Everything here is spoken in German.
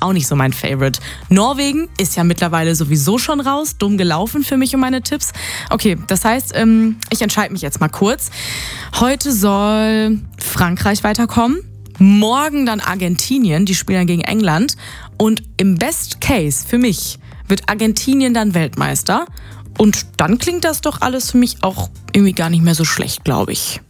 auch nicht so mein Favorite. Norwegen ist ja mittlerweile sowieso schon raus. Dumm gelaufen für mich und meine Tipps. Okay, das heißt, ich entscheide mich jetzt mal kurz. Heute soll Frankreich weiterkommen. Morgen dann Argentinien, die spielen dann gegen England. Und im Best Case für mich wird Argentinien dann Weltmeister. Und dann klingt das doch alles für mich auch irgendwie gar nicht mehr so schlecht, glaube ich.